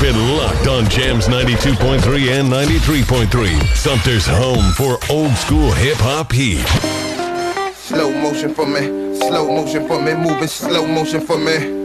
Keep it locked on Jams 92.3 and 93.3. Sumter's home for old school hip-hop heat. Slow motion for me, moving slow motion for me.